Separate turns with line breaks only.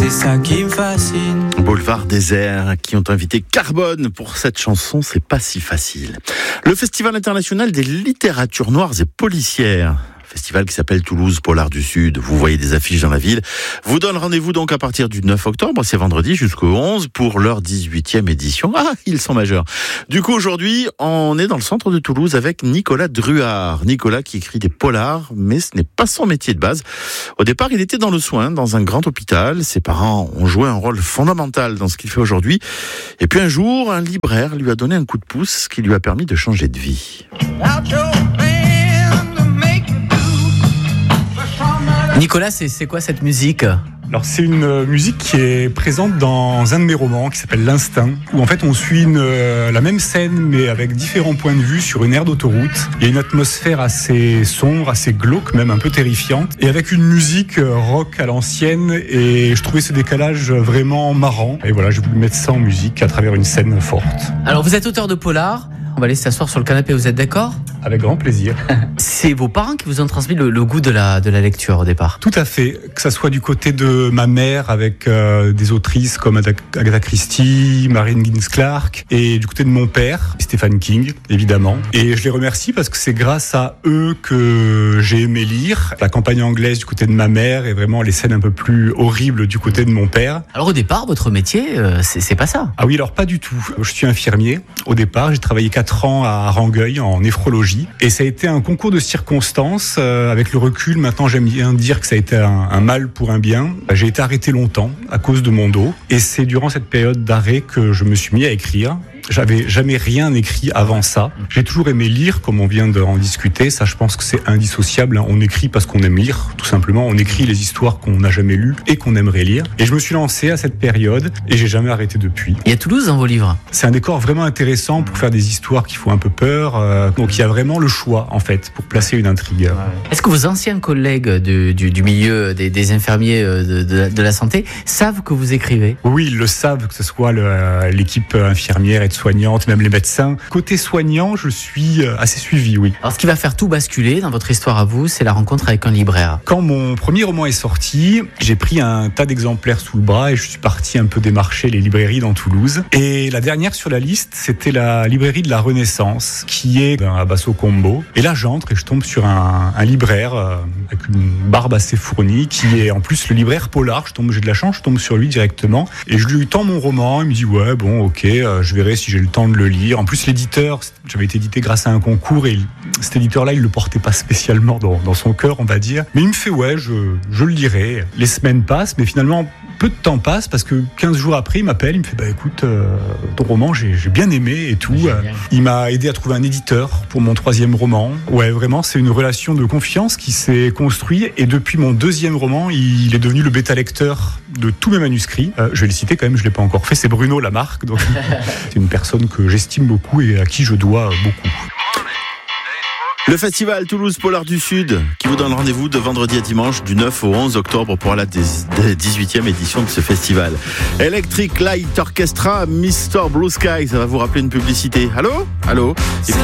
c'est ça qui me fascine.
Boulevard Désert, qui ont invité Carbone pour cette chanson, c'est pas si facile. Le Festival international des littératures noires et policières, festival qui s'appelle Toulouse Polar du Sud. Vous voyez des affiches dans la ville. Vous donne rendez-vous donc à partir du 9 octobre, c'est vendredi, jusqu'au 11 pour leur 18e édition. Ah, ils sont majeurs. Du coup, aujourd'hui, on est dans le centre de Toulouse avec Nicolas Druard. Nicolas qui écrit des polars, mais ce n'est pas son métier de base. Au départ, il était dans le soin, dans un grand hôpital. Ses parents ont joué un rôle fondamental dans ce qu'il fait aujourd'hui. Et puis un jour, un libraire lui a donné un coup de pouce qui lui a permis de changer de vie.
Nicolas, c'est quoi cette musique ?
Alors c'est une musique qui est présente dans un de mes romans qui s'appelle L'Instinct, où en fait on suit la même scène mais avec différents points de vue sur une aire d'autoroute. Il y a une atmosphère assez sombre, assez glauque, même un peu terrifiante, et avec une musique rock à l'ancienne, et je trouvais ce décalage vraiment marrant. Et voilà, j'ai voulu mettre ça en musique à travers une scène forte.
Alors vous êtes auteur de polar, on va aller s'asseoir sur le canapé, vous êtes d'accord ?
Avec grand plaisir.
C'est vos parents qui vous ont transmis le goût de la lecture au départ ?
Tout à fait, que ça soit du côté de ma mère avec des autrices comme Agatha Christie, Marianne Gibbs Clark, et du côté de mon père, Stephen King, évidemment. Et je les remercie parce que c'est grâce à eux que j'ai aimé lire. La campagne anglaise du côté de ma mère et vraiment les scènes un peu plus horribles du côté de mon père.
Alors au départ, votre métier, c'est pas ça ?
Ah oui, alors pas du tout. Je suis infirmier. Au départ, j'ai travaillé 4 ans à Rangueil en néphrologie. Et ça a été un concours de circonstances. Avec le recul, maintenant j'aime bien dire que ça a été un mal pour un bien. J'ai été arrêté longtemps à cause de mon dos. Et c'est durant cette période d'arrêt que je me suis mis à écrire. J'avais jamais rien écrit avant ça. J'ai toujours aimé lire, comme on vient d'en discuter. Ça, je pense que c'est indissociable. On écrit parce qu'on aime lire, tout simplement. On écrit les histoires qu'on n'a jamais lues et qu'on aimerait lire. Et je me suis lancé à cette période et j'ai jamais arrêté depuis.
Il y a Toulouse dans vos livres ?
C'est un décor vraiment intéressant pour faire des histoires qui font un peu peur. Donc il y a vraiment le choix, en fait, pour placer une intrigue.
Est-ce que vos anciens collègues du milieu des infirmiers de la santé savent que vous écrivez ?
Oui, ils le savent, que ce soit l'équipe infirmière et soignante, même les médecins. Côté soignant, je suis assez suivi, oui.
Alors ce qui va faire tout basculer dans votre histoire à vous, c'est la rencontre avec un libraire.
Quand mon premier roman est sorti, j'ai pris un tas d'exemplaires sous le bras et je suis parti un peu démarcher les librairies dans Toulouse. Et la dernière sur la liste, c'était la librairie de la Renaissance, qui est à Basso-Combo. Et là, j'entre et je tombe sur un libraire avec une barbe assez fournie, qui est en plus le libraire polar. J'ai de la chance, je tombe sur lui directement. Et je lui tends mon roman, il me dit « Ouais, bon, ok, je verrai si j'ai le temps de le lire ». En plus, l'éditeur, j'avais été édité grâce à un concours et cet éditeur-là, il le portait pas spécialement dans son cœur, on va dire. Mais il me fait « Ouais, je le lirai ». Les semaines passent, mais finalement, peu de temps passe parce que 15 jours après, il m'appelle, il me fait « Bah écoute, ton roman, j'ai bien aimé et tout ». Il m'a aidé à trouver un éditeur pour mon 3e roman. Ouais, vraiment, c'est une relation de confiance qui s'est construite et depuis mon 2e roman, il est devenu le bêta-lecteur de tous mes manuscrits. Je vais le citer quand même, je l'ai pas encore fait, c'est Bruno Lamarck, donc c'est une personne que j'estime beaucoup et à qui je dois beaucoup.
Le festival Toulouse Polar du Sud qui vous donne rendez-vous de vendredi à dimanche du 9 au 11 octobre pour la 18e édition de ce festival. Electric Light Orchestra, Mr. Blue Sky, ça va vous rappeler une publicité. Allô ? Et puis